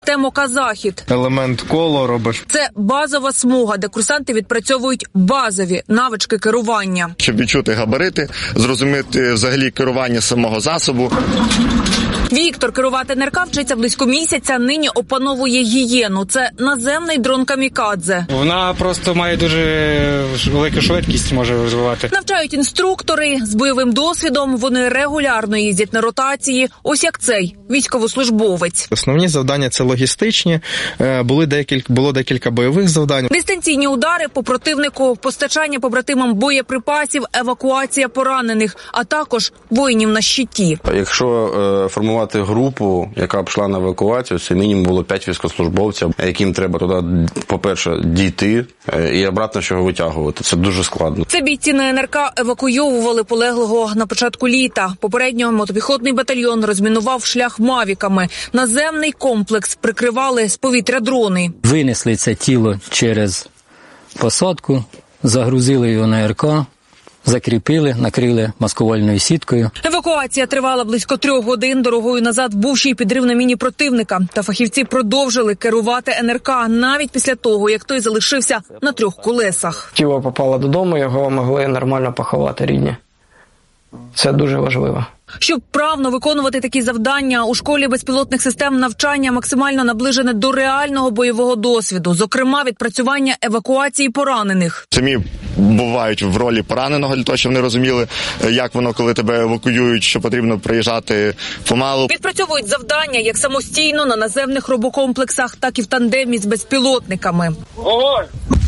Темока-Захід. Елемент коло робиш. Це базова смуга, де курсанти відпрацьовують базові навички керування. Щоб відчути габарити, зрозуміти взагалі керування самого засобу. Віктор керувати НРК вчиться близько місяця, нині опановує гієну. Це наземний дрон камікадзе. Вона просто має дуже велику швидкість, може розвивати. Навчають інструктори з бойовим досвідом, вони регулярно їздять на ротації, ось як цей військовослужбовець. Основні завдання – це логістичні, було декілька бойових завдань. Дистанційні удари по противнику, постачання побратимам боєприпасів, евакуація поранених, а також воїнів на щиті. Якщо формувати групу, яка б йшла на евакуацію, це мінімум було 5 військовослужбовців, яким треба туди, по-перше, дійти і обратно чого витягувати. Це дуже складно. Це бійці на НРК евакуйовували полеглого на початку літа. Попередньо мотопіхотний батальйон розмінував шлях мавіками. Наземний комплекс прикривали з повітря дрони. Винесли це тіло через посадку, загрузили його на РК, закріпили, накрили маскувальною сіткою. Евакуація тривала близько 3 годин. Дорогою назад був ще й підрив на міні противника. Та фахівці продовжили керувати НРК навіть після того, як той залишився на 3 колесах. Тіло попало додому, його могли нормально поховати рідні. Це дуже важливо. Щоб правильно виконувати такі завдання, у школі безпілотних систем навчання максимально наближене до реального бойового досвіду, зокрема відпрацювання евакуації поранених. Самі бувають в ролі пораненого, для того, щоб вони розуміли, як воно, коли тебе евакуюють, що потрібно приїжджати помалу. Відпрацьовують завдання як самостійно на наземних робокомплексах, так і в тандемі з безпілотниками. Огонь!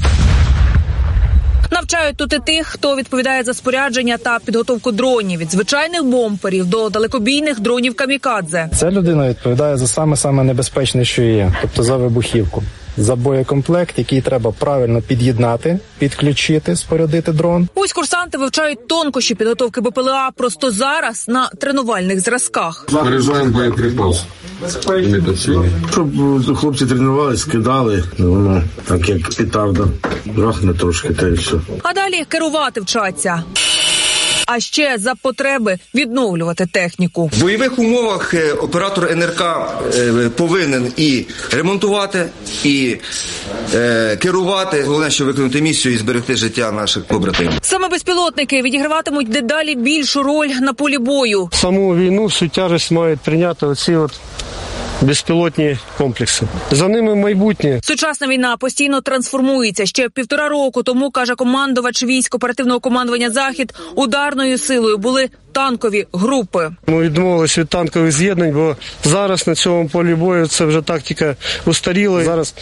Навчають тут і тих, хто відповідає за спорядження та підготовку дронів, від звичайних бомперів до далекобійних дронів камікадзе. Ця людина відповідає за саме небезпечне, що є, тобто за вибухівку. За боєкомплект, який треба правильно під'єднати, підключити, спорядити дрон. Ось курсанти вивчають тонкощі підготовки БПЛА просто зараз на тренувальних зразках. Заряджаємо боєприпас імітаційний. Щоб хлопці тренувалися, кидали, воно так як петарда, рахне трошки, та й все. А далі керувати вчаться. А ще за потреби відновлювати техніку. В бойових умовах оператор НРК повинен і ремонтувати, і керувати. Головне, що виконати місію і зберегти життя наших побратимів. Саме безпілотники відіграватимуть дедалі більшу роль на полі бою. Саму війну, всю тяжесть мають прийняти оці безпілотні комплекси. За ними майбутнє. Сучасна війна постійно трансформується. Ще 1,5 року тому, каже командувач військ оперативного командування «Захід», ударною силою були танкові групи. Ми відмовилися від танкових з'єднань, бо зараз на цьому полі бою це вже тактика устаріла. Зараз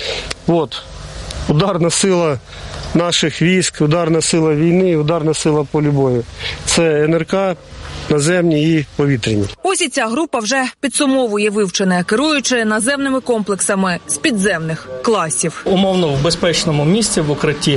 ударна сила наших військ, ударна сила війни, ударна сила полі бою. Це НРК, наземні і повітряні. Ось і ця група вже підсумовує вивчене, керуючи наземними комплексами з підземних класів. Умовно в безпечному місці, в укритті,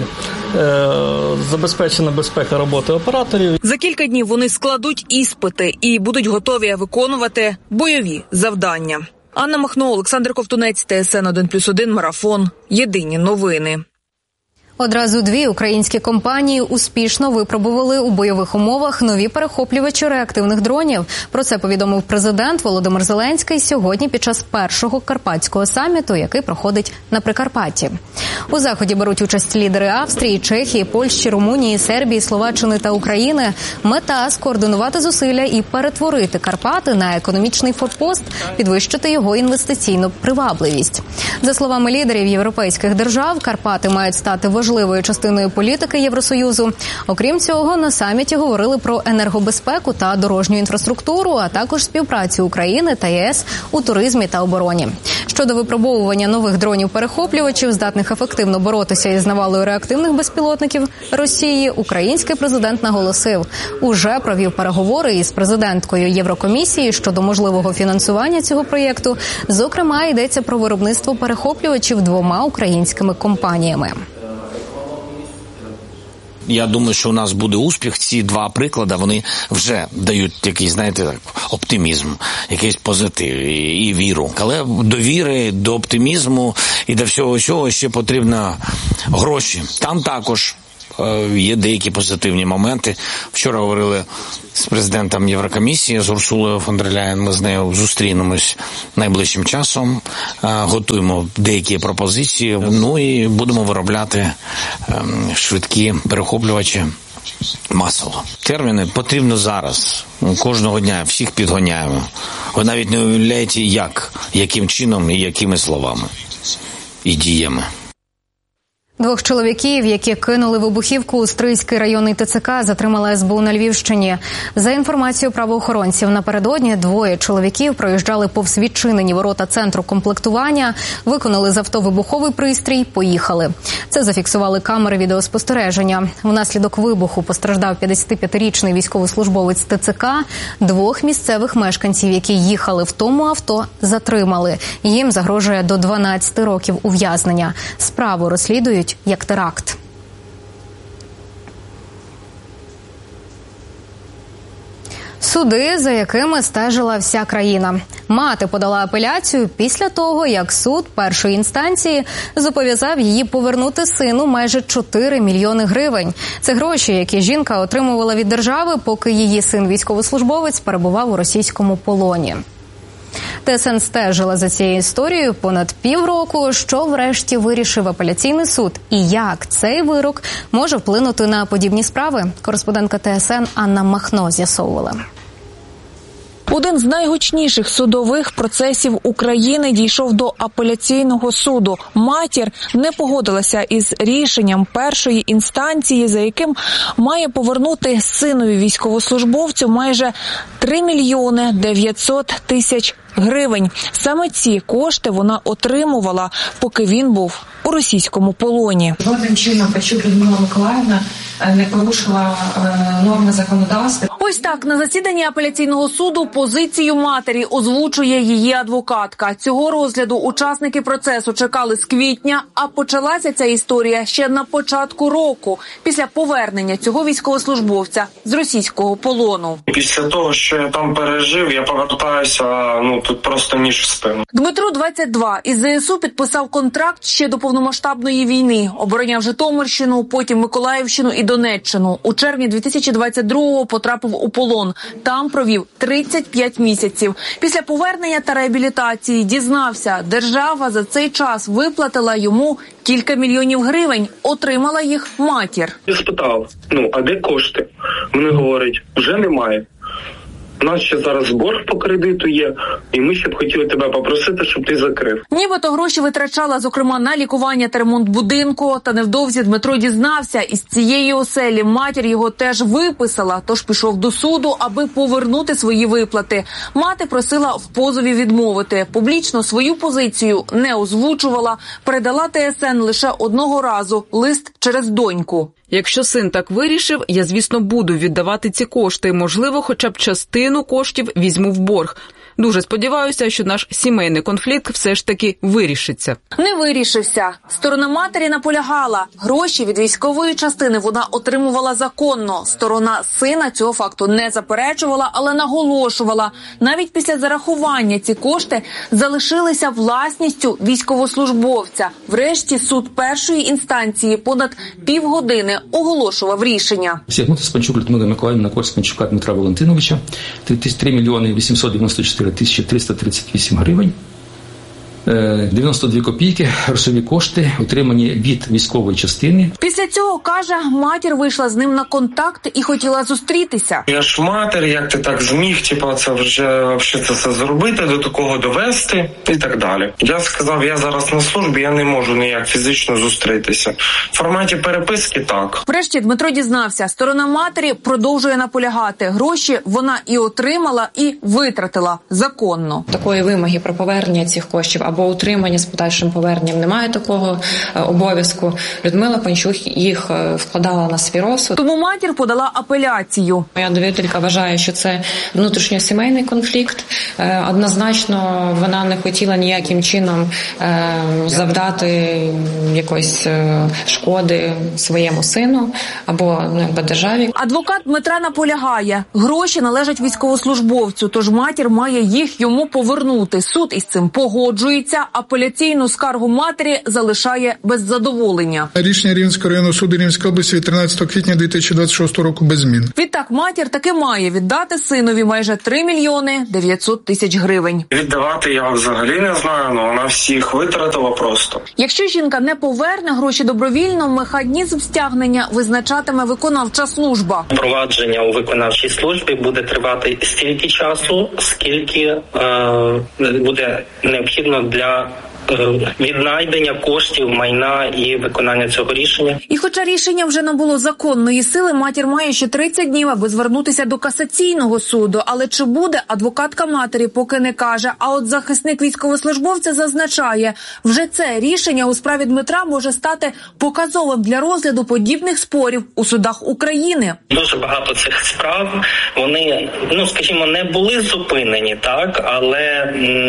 забезпечена безпека роботи операторів. За кілька днів вони складуть іспити і будуть готові виконувати бойові завдання. Анна Махно, Олександр Ковтунець, ТСН 1+1, Марафон. Єдині новини. Одразу 2 українські компанії успішно випробували у бойових умовах нові перехоплювачі реактивних дронів. Про це повідомив президент Володимир Зеленський сьогодні під час першого карпатського саміту, який проходить на Прикарпатті. У заході беруть участь лідери Австрії, Чехії, Польщі, Румунії, Сербії, Словаччини та України. Мета – скоординувати зусилля і перетворити Карпати на економічний форпост, підвищити його інвестиційну привабливість. За словами лідерів європейських держав, Карпати мають стати важливою частиною політики Євросоюзу. Окрім цього, на саміті говорили про енергобезпеку та дорожню інфраструктуру, а також співпрацю України та ЄС у туризмі та обороні. Щодо випробовування нових дронів-перехоплювачів, здатних ефективно боротися із навалою реактивних безпілотників Росії, український президент наголосив, уже провів переговори із президенткою Єврокомісії щодо можливого фінансування цього проєкту. Зокрема, йдеться про виробництво перехоплювачів 2 українськими компаніями. Я думаю, що у нас буде успіх. Ці 2 приклади, вони вже дають якийсь, оптимізм, якийсь позитив і віру. Але до віри, до оптимізму і до всього цього ще потрібно гроші. Там також є деякі позитивні моменти. Вчора говорили з президентом Єврокомісії, з Урсулою фон дер Ляєн. Ми з нею зустрінемось найближчим часом, готуємо деякі пропозиції, ну і будемо виробляти швидкі перехоплювачі масово. Терміни потрібно зараз. Кожного дня всіх підганяємо. Ви навіть не уявляєте, яким чином і якими словами і діями. 2 чоловіків, які кинули вибухівку у Стрийський районний ТЦК, затримала СБУ на Львівщині. За інформацією правоохоронців, напередодні 2 чоловіків проїжджали повз відчинені ворота центру комплектування, виконали з авто вибуховий пристрій, поїхали. Це зафіксували камери відеоспостереження. Внаслідок вибуху постраждав 55-річний військовослужбовець ТЦК. 2 місцевих мешканців, які їхали в тому авто, затримали. Їм загрожує до 12 років ув'язнення. Справу розслідують як теракт. Суди, за якими стежила вся країна. Мати подала апеляцію після того, як суд першої інстанції зобов'язав її повернути сину майже 4 мільйони гривень. Це гроші, які жінка отримувала від держави, поки її син-військовослужбовець перебував у російському полоні. ТСН стежила за цією історією понад півроку, що врешті вирішив апеляційний суд. І як цей вирок може вплинути на подібні справи? Кореспондентка ТСН Анна Махно з'ясовувала. Один з найгучніших судових процесів України дійшов до апеляційного суду. Матір не погодилася із рішенням першої інстанції, за яким має повернути синові військовослужбовцю майже 3 мільйони 900 тисяч гривень. Саме ці кошти вона отримувала, поки він був у російському полоні. Жодним чином Пащук Людмила Миколаївна не порушила норми законодавства. Ось так на засіданні апеляційного суду позицію матері озвучує її адвокатка. Цього розгляду учасники процесу чекали з квітня, а почалася ця історія ще на початку року, після повернення цього військовослужбовця з російського полону. Після того, що я там пережив, я повертаюся, тут просто ніж в спину. Дмитро, 22, із ЗСУ підписав контракт ще до повномасштабної війни. Обороняв Житомирщину, потім Миколаївщину і Донеччину. У червні 2022-го потрапив у полон. Там провів 35 місяців. Після повернення та реабілітації дізнався, держава за цей час виплатила йому кілька мільйонів гривень. Отримала їх матір. Я спитав, а де кошти? Вони говорять, вже немає. У нас ще зараз борг по кредиту є, і ми ще б хотіли тебе попросити, щоб ти закрив. Нібито гроші витрачала, зокрема, на лікування та ремонт будинку. Та невдовзі Дмитро дізнався, із цієї оселі матір його теж виписала, тож пішов до суду, аби повернути свої виплати. Мати просила в позові відмовити. Публічно свою позицію не озвучувала, передала ТСН лише одного разу – лист через доньку. Якщо син так вирішив, я, звісно, буду віддавати ці кошти. Можливо, хоча б частину коштів візьму в борг. Дуже сподіваюся, що наш сімейний конфлікт все ж таки вирішиться. Не вирішився. Сторона матері наполягала. Гроші від військової частини вона отримувала законно. Сторона сина цього факту не заперечувала, але наголошувала. Навіть після зарахування ці кошти залишилися власністю військовослужбовця. Врешті суд першої інстанції понад півгодини оголошував рішення. Стягнути з Панчук Людмили Миколаївни на користь Панчука Дмитра Валентиновича 3 мільйони 894 тисячі 338 гривень. 92 копійки грошові кошти, отримані від військової частини. Після цього, каже, матір вийшла з ним на контакт і хотіла зустрітися. Я ж матір, як ти так зміг, це вже це все зробити, до такого довести і так далі. Я сказав, я зараз на службі, я не можу ніяк фізично зустрітися. В форматі переписки так. Врешті Дмитро дізнався, сторона матері продовжує наполягати. Гроші вона і отримала, і витратила законно. Такої вимоги про повернення цих коштів або утримання з подальшим поверненням немає такого обов'язку. Людмила Панчук їх вкладала на свій розсуд. Тому матір подала апеляцію. Моя довірителька вважає, що це внутрішньосімейний конфлікт. Однозначно вона не хотіла ніяким чином завдати якоїсь шкоди своєму сину або державі. Адвокат Дмитра наполягає, гроші належать військовослужбовцю, тож матір має їх йому повернути. Суд із цим погоджується. бійця апеляційну скаргу матері залишає без задоволення. Рішення Рівненського районного суду Рівненської області від 13 квітня 2026 року без змін. Відтак матір таки має віддати синові майже 3 мільйони 900 тисяч гривень. Віддавати я взагалі не знаю, але вона всіх витратила просто. Якщо жінка не поверне гроші добровільно, механізм стягнення визначатиме виконавча служба. Провадження у виконавчій службі буде тривати стільки часу, скільки буде необхідно для віднайдення коштів, майна і виконання цього рішення. І хоча рішення вже набуло законної сили, матір має ще 30 днів, аби звернутися до касаційного суду. Але чи буде, адвокатка матері поки не каже. А от захисник військовослужбовця зазначає, вже це рішення у справі Дмитра може стати показовим для розгляду подібних спорів у судах України. Дуже багато цих справ, вони, скажімо, не були зупинені, так, але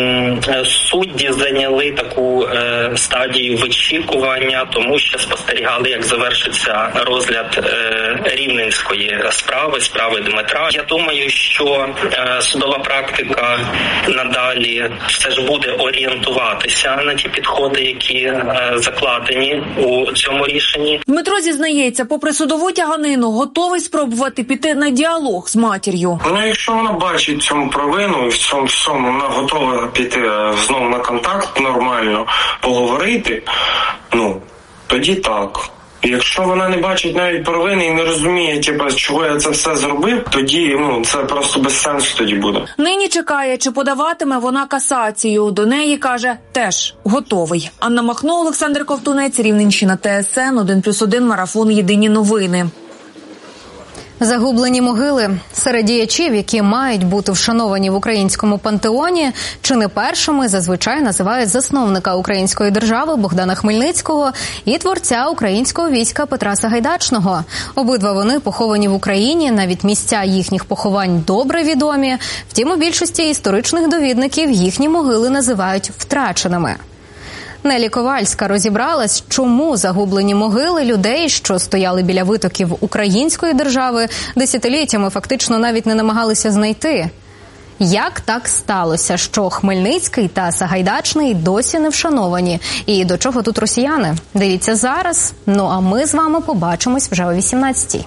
судді зайняли таку стадію вичікування, тому що спостерігали, як завершиться розгляд рівненської справи Дмитра. Я думаю, що судова практика надалі все ж буде орієнтуватися на ті підходи, які закладені у цьому рішенні. Дмитро зізнається, попри судову тяганину, готовий спробувати піти на діалог з матір'ю. Якщо вона бачить цьому провину і в цьому всьому, вона готова піти знову на контакт нормально, поговорити, тоді так. Якщо вона не бачить навіть провини і не розуміє, чого я це все зробив, тоді це просто без сенсу тоді буде. Нині чекає, чи подаватиме вона касацію. До неї, каже, теж готовий. Анна Махно, Олександр Ковтунець, Рівненщина, ТСН, 1+1, Марафон, Єдині новини. Загублені могили. Серед діячів, які мають бути вшановані в українському пантеоні, чи не першими зазвичай називають засновника української держави Богдана Хмельницького і творця українського війська Петра Сагайдачного. Обидва вони поховані в Україні, навіть місця їхніх поховань добре відомі. Втім, у більшості історичних довідників їхні могили називають втраченими. Нелі Ковальська розібралась, чому загублені могили людей, що стояли біля витоків української держави, десятиліттями фактично навіть не намагалися знайти. Як так сталося, що Хмельницький та Сагайдачний досі не вшановані? І до чого тут росіяни? Дивіться зараз. А ми з вами побачимось вже о 18-й.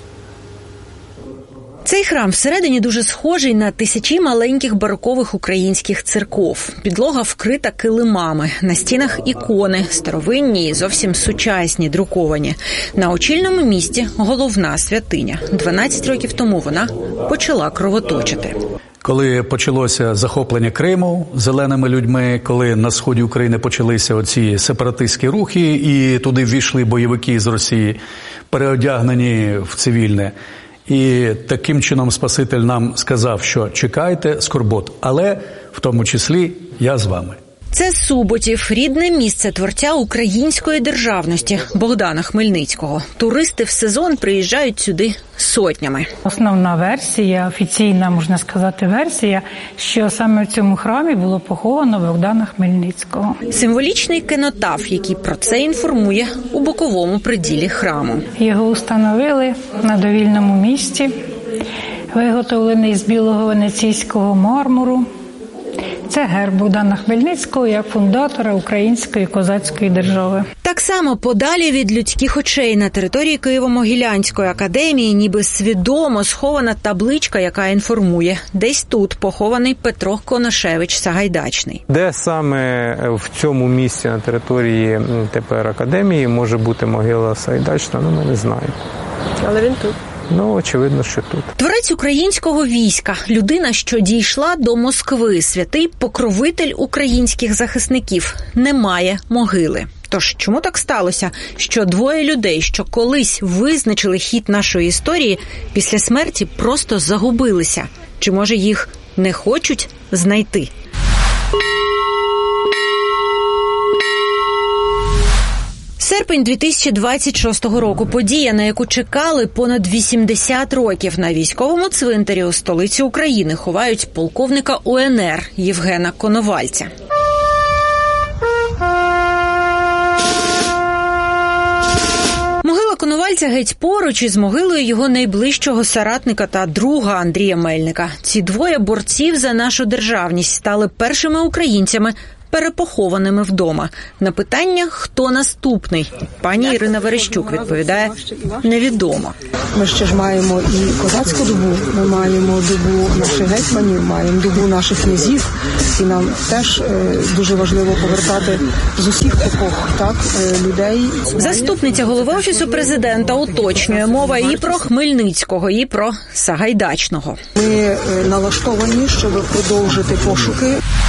Цей храм всередині дуже схожий на тисячі маленьких барокових українських церков. Підлога вкрита килимами, на стінах ікони, старовинні і зовсім сучасні, друковані. На очільному місці головна святиня. 12 років тому вона почала кровоточити. Коли почалося захоплення Криму зеленими людьми, коли на сході України почалися оці сепаратистські рухи і туди ввійшли бойовики з Росії, переодягнені в цивільне, і таким чином Спаситель нам сказав, що чекайте скорбот, але в тому числі я з вами. Це Суботів, рідне місце творця української державності Богдана Хмельницького. Туристи в сезон приїжджають сюди сотнями. Основна версія, офіційна, можна сказати, версія, що саме в цьому храмі було поховано Богдана Хмельницького. Символічний кенотаф, який про це інформує у боковому приділі храму. Його установили на довільному місці, виготовлений з білого венеційського мармуру. Це герб Богдана Хмельницького як фундатора української козацької держави. Так само подалі від людських очей на території Києво-Могилянської академії ніби свідомо схована табличка, яка інформує. Десь тут похований Петро Коношевич Сагайдачний. Де саме в цьому місці на території тепер академії може бути могила Сагайдачного, ми не знаємо. Але він тут. Очевидно, що тут. Творець українського війська, людина, що дійшла до Москви, святий покровитель українських захисників, не має могили. Тож, чому так сталося, що двоє людей, що колись визначили хід нашої історії, після смерті просто загубилися? Чи, може, їх не хочуть знайти? Серпень 2026 року. Подія, на яку чекали понад 80 років. На військовому цвинтарі у столиці України ховають полковника УНР Євгена Коновальця. Могила Коновальця геть поруч із могилою його найближчого соратника та друга Андрія Мельника. Ці двоє борців за нашу державність стали першими українцями, перепохованими вдома. На питання, хто наступний, пані Ірина Верещук відповідає – невідомо. Ми ще ж маємо і козацьку добу, ми маємо добу наших гетьманів, маємо добу наших князів, і нам теж дуже важливо повертати з усіх епох, так, людей. Заступниця голови Офісу президента уточнює, мова і про Хмельницького, і про Сагайдачного. Ми налаштовані, щоб продовжити пошуки.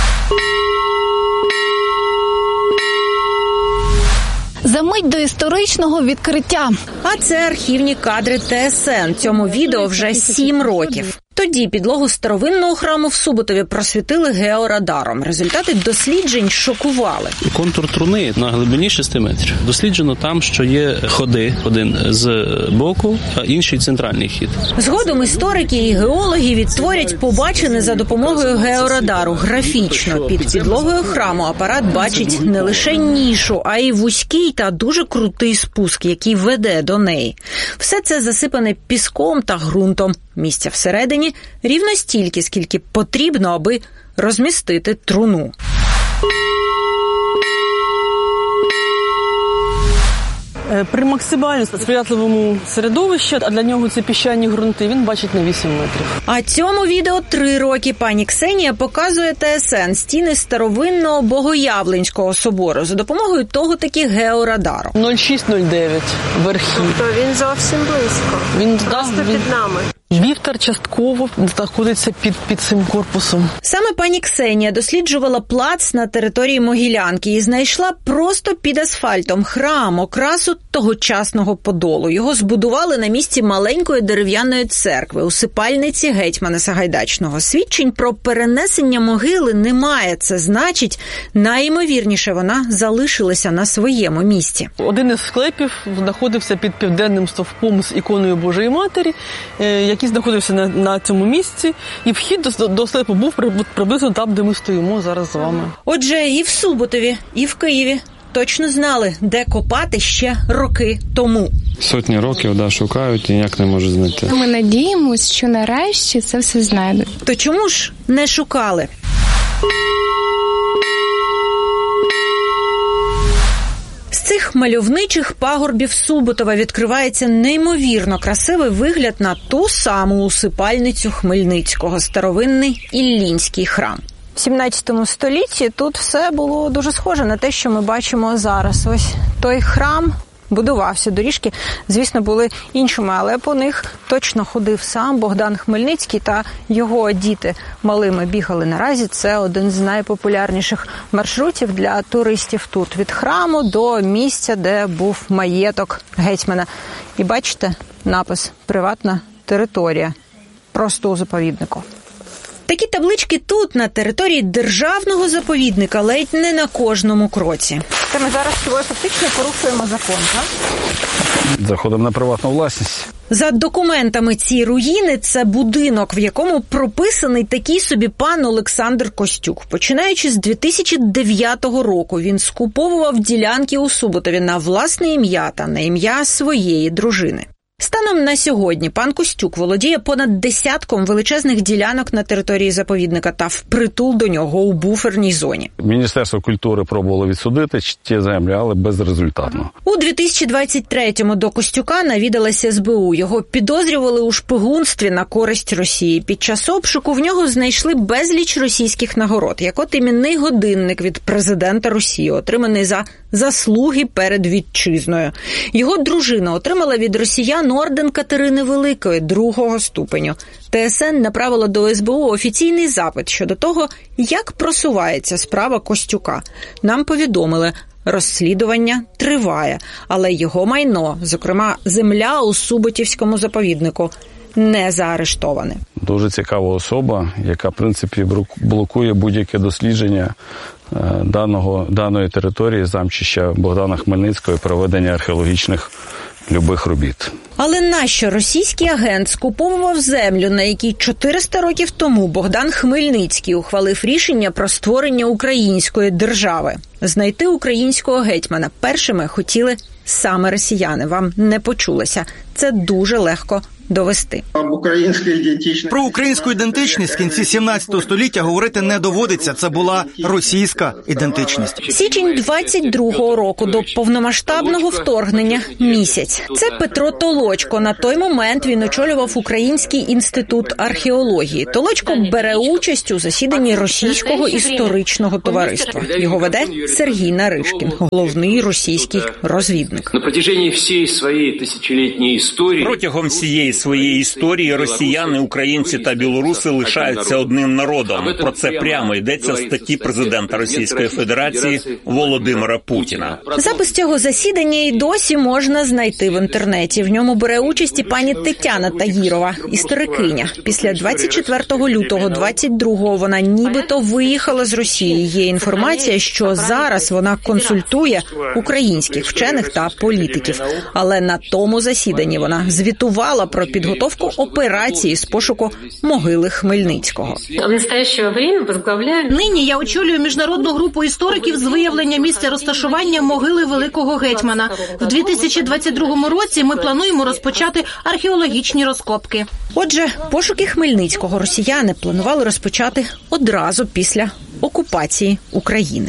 За мить до історичного відкриття. А це архівні кадри ТСН. Цьому відео вже 7 років. Тоді підлогу старовинного храму в Суботові просвітили георадаром. Результати досліджень шокували. Контур труни на глибині 6 метрів. Досліджено там, що є ходи, один з боку, а інший центральний хід. Згодом історики і геологи відтворять побачене за допомогою георадару графічно. Під підлогою храму апарат бачить не лише нішу, а й вузький та дуже крутий спуск, який веде до неї. Все це засипане піском та ґрунтом. Місця всередині рівно стільки, скільки потрібно, аби розмістити труну. При максимально сприятливому середовищі, а для нього це піщані ґрунти, він бачить на 8 метрів. А цьому відео 3 роки пані Ксенія показує ТСН стіни старовинного Богоявленського собору за допомогою того таки георадару. 0609 верхи. Тобто він зовсім близько. Він просто під нами. Вівтар частково знаходиться під цим корпусом. Саме пані Ксенія досліджувала плац на території Могилянки і знайшла просто під асфальтом храм, окрасу тогочасного Подолу. Його збудували на місці маленької дерев'яної церкви, усипальниці гетьмана Сагайдачного. Свідчень про перенесення могили немає. Це значить, найімовірніше вона залишилася на своєму місці. Один із склепів знаходився під південним стовпом з іконою Божої Матері, який знаходився на цьому місці, і вхід до склепу був приблизно там, де ми стоїмо зараз з вами. Отже, і в Суботові, і в Києві точно знали, де копати ще роки тому. Сотні років, шукають і ніяк не можуть знайти. Ми надіємося, що нарешті це все знайдуть. То чому ж не шукали? З цих мальовничих пагорбів Суботова відкривається неймовірно красивий вигляд на ту саму усипальницю Хмельницького – старовинний Іллінський храм. В 17 столітті тут все було дуже схоже на те, що ми бачимо зараз. Ось той храм будувався. Доріжки, звісно, були іншими, але по них точно ходив сам Богдан Хмельницький та його діти малими бігали. Наразі це один з найпопулярніших маршрутів для туристів тут. Від храму до місця, де був маєток гетьмана. І бачите, напис «Приватна територія». Просто у заповіднику. Такі таблички тут, на території державного заповідника, ледь не на кожному кроці. Це ми зараз з тобою фактично порушуємо закон, так? Заходимо на приватну власність. За документами ці руїни – це будинок, в якому прописаний такий собі пан Олександр Костюк. Починаючи з 2009 року він скуповував ділянки у Суботові на власне ім'я та на ім'я своєї дружини. Станом на сьогодні пан Костюк володіє понад 10 величезних ділянок на території заповідника та впритул до нього у буферній зоні. Міністерство культури пробувало відсудити ті землі, але безрезультатно. У 2023-му до Костюка навідалася СБУ. Його підозрювали у шпигунстві на користь Росії. Під час обшуку в нього знайшли безліч російських нагород, як от іменний годинник від президента Росії, отриманий за заслуги перед вітчизною. Його дружина отримала від росіян орден Катерини Великої 2-го ступеню. ТСН направила до СБУ офіційний запит щодо того, як просувається справа Костюка. Нам повідомили, розслідування триває, але його майно, зокрема земля у Суботівському заповіднику, не заарештоване. Дуже цікава особа, яка, в принципі, блокує будь-яке дослідження даної території, замчища Богдана Хмельницького і проведення археологічних любих робіт. Але нащо російський агент скуповував землю, на якій 400 років тому Богдан Хмельницький ухвалив рішення про створення української держави? Знайти українського гетьмана першими хотіли саме росіяни. Вам не почулося. Це дуже легко довести. Про українську ідентичність в кінці 17 століття говорити не доводиться. Це була російська ідентичність. Січень 22-го року до повномасштабного вторгнення – місяць. Це Петро Толочко. На той момент він очолював Український інститут археології. Толочко бере участь у засіданні Російського історичного товариства. Його веде Сергій Наришкін, головний російський розвідник. Протягом всієї своєї історії росіяни, українці та білоруси лишаються одним народом. Про це прямо йдеться в статті президента Російської Федерації Володимира Путіна. Запис цього засідання і досі можна знайти в інтернеті. В ньому бере участь і пані Тетяна Тагірова, історикиня. Після 24 лютого 22-го вона нібито виїхала з Росії. Є інформація, що зараз вона консультує українських вчених та політиків. Але на тому засіданні вона звітувала про підготовку операції з пошуку могили Хмельницького. Нині я очолюю міжнародну групу істориків з виявлення місця розташування могили великого гетьмана. В 2022 році ми плануємо розпочати археологічні розкопки. Отже, пошуки Хмельницького росіяни планували розпочати одразу після окупації України.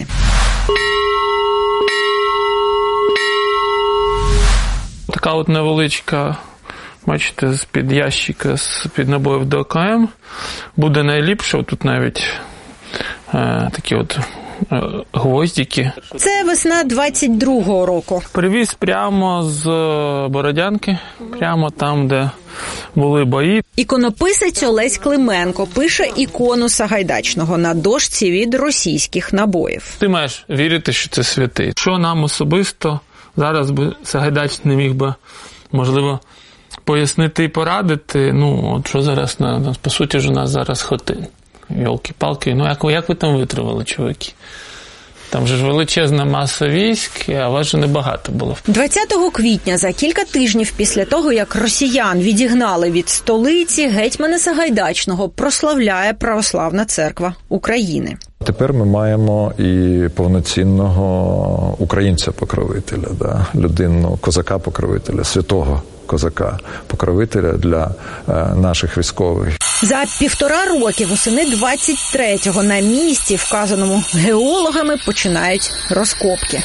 Така от невеличка, бачите, з-під ящика, з-під набоїв до АКМ буде найліпше. Тут навіть такі от гвоздики. Це весна 22-го року. Привіз прямо з Бородянки, прямо там, де були бої. Іконописець Олесь Клименко пише ікону Сагайдачного на дошці від російських набоїв. Ти маєш вірити, що це святий. Що нам особисто зараз би Сагайдач не міг би, можливо, пояснити і порадити, от що зараз, по суті ж у нас зараз Хотин. Йолки-палки, як ви там витримали, чуваки? Там же ж величезна маса військ, а вас же небагато було. 20 квітня, за кілька тижнів після того, як росіян відігнали від столиці, гетьмана Сагайдачного прославляє Православна Церква України. Тепер ми маємо і повноцінного українця-покровителя, людину, козака-покровителя, святого козака-покровителя для наших військових. За 1,5 роки восени 23-го на місці, вказаному геологами, починають розкопки.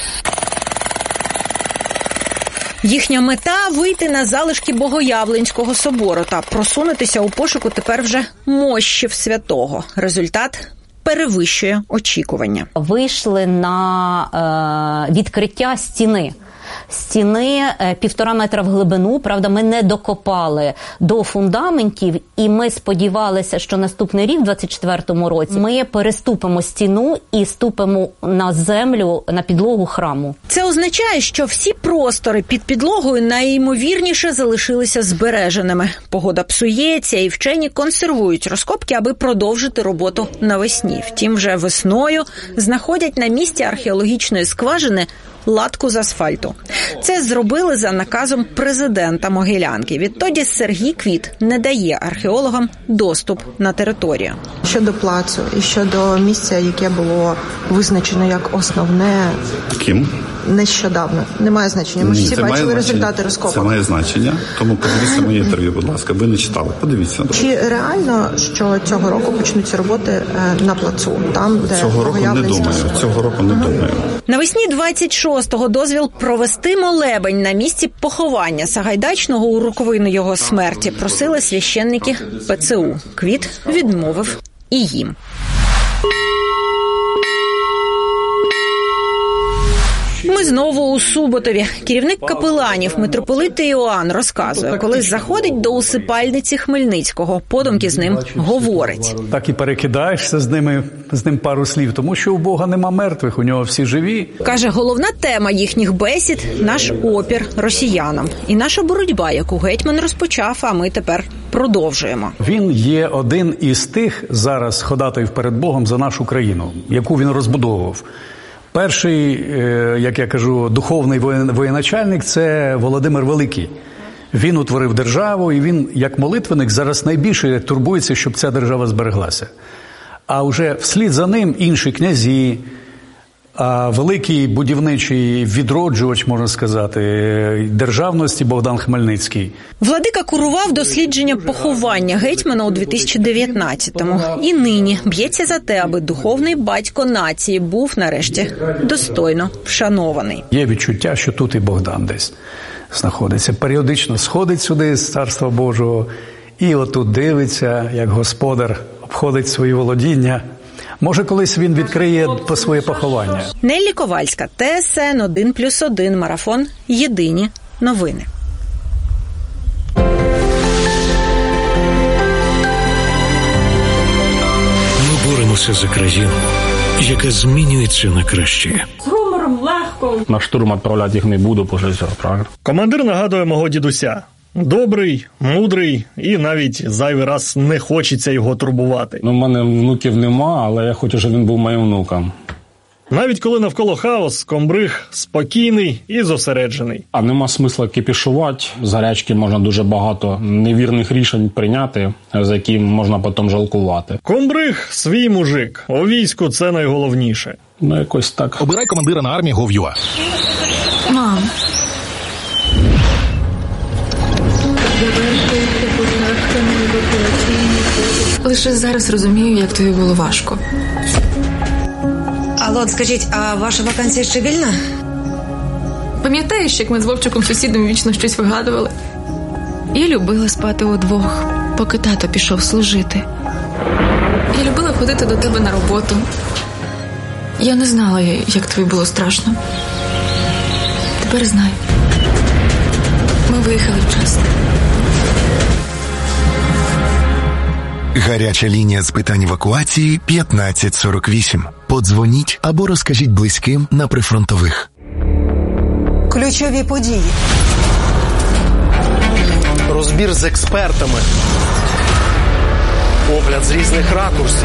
Їхня мета – вийти на залишки Богоявленського собору та просунутися у пошуку тепер вже мощів святого. Результат перевищує очікування. Вийшли на відкриття стіни. Стіни 1,5 метра в глибину, правда, ми не докопали до фундаментів, і ми сподівалися, що наступний рік, в 24-му році, ми переступимо стіну і ступимо на землю, на підлогу храму. Це означає, що всі простори під підлогою найімовірніше залишилися збереженими. Погода псується, і вчені консервують розкопки, аби продовжити роботу навесні. Втім, вже весною знаходять на місці археологічної скважини латку з асфальту. Це зробили за наказом президента Могилянки. Відтоді Сергій Квіт не дає археологам доступ на територію. Щодо плацу і щодо місця, яке було визначено як основне... Ким? Нещодавно. Немає значення. Ми ж всі бачили результати розкопок. Це має значення. Тому подивіться моє інтерв'ю, будь ласка. Ви не читали. Подивіться. Чи реально, що цього року почнуться роботи на плацу? Там, де цього року не думаю. Цього року не думаю. Навесні 26-го дозвіл провести молебень на місці поховання Сагайдачного у роковину його смерті просили священники ПЦУ. Квіт відмовив і їм. Ми знову у Суботові. Керівник капеланів митрополит Іоанн розказує, коли заходить до усипальниці Хмельницького, подумки з ним говорить. Так і перекидаєшся з ним пару слів, тому що у Бога нема мертвих, у нього всі живі. Каже, головна тема їхніх бесід – наш опір росіянам. І наша боротьба, яку гетьман розпочав, а ми тепер продовжуємо. Він є один із тих зараз ходатаїв перед Богом за нашу країну, яку він розбудовував. Перший, як я кажу, духовний воєначальник – це Володимир Великий. Він утворив державу, і він, як молитвенник, зараз найбільше турбується, щоб ця держава збереглася. А вже вслід за ним інші князі, А великий будівничий відроджувач, можна сказати, державності Богдан Хмельницький. Владика курував дослідження поховання гетьмана у 2019-му. І нині б'ється за те, аби духовний батько нації був нарешті достойно вшанований. Є відчуття, що тут і Богдан десь знаходиться. Періодично сходить сюди з Царства Божого і отут дивиться, як господар обходить свої володіння. Може, колись він відкриє по своє поховання. Неллі Ковальська, ТСН 1+1, марафон «Єдині новини». Ми боремося за країну, яка змінюється на краще. З гумором, легко. На штурм відправляти їх не буду, бо вже правильно. Командир нагадує мого дідуся. Добрий, мудрий і навіть зайвий раз не хочеться його турбувати. У мене внуків нема, але я хочу, щоб він був моїм внуком. Навіть коли навколо хаос, комбриг спокійний і зосереджений. А нема смисла кипішувати. З гарячки можна дуже багато невірних рішень прийняти, за які можна потім жалкувати. Комбриг – свій мужик. У війську це найголовніше. Ну, якось так. Обирай командира на армії Gov.ua. Мам. Лише зараз розумію, як тобі було важко. Алло, скажіть, а ваша вакансія ще вільна? Пам'ятаєш, як ми з Вовчиком сусідом вічно щось вигадували? Я любила спати удвох, поки тато пішов служити. Я любила ходити до тебе на роботу. Я не знала, як тобі було страшно. Тепер знаю. Ми виїхали вчасно. Гаряча лінія з питань евакуації 1548. Подзвоніть або розкажіть близьким на прифронтових. Ключові події. Розбір з експертами. Огляд з різних ракурсів.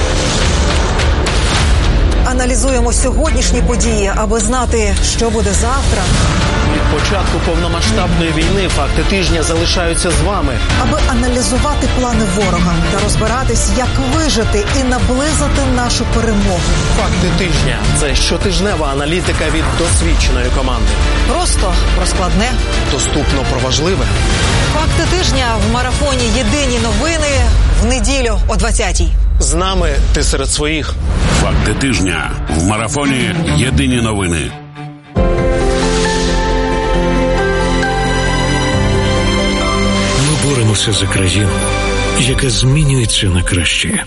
Аналізуємо сьогоднішні події, аби знати, що буде завтра. Від початку повномасштабної війни факти тижня залишаються з вами. Аби аналізувати плани ворога та розбиратись, як вижити і наблизити нашу перемогу. Факти тижня – це щотижнева аналітика від досвідченої команди. Просто про складне. Доступно про важливе. Факти тижня в марафоні «Єдині новини» в неділю о 20-й. З нами ти серед своїх. Факти тижня в марафоні «Єдині новини». Ми боремося за країну, яка змінюється на краще.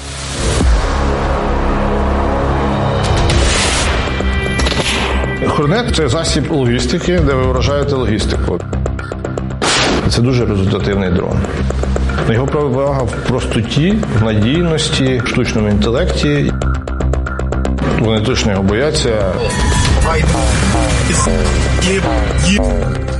Хорнет – це засіб логістики, де ви вражаєте логістику. Це дуже результативний дрон. Його перевага в простоті, в надійності, в штучному інтелекті. Вони точно його бояться.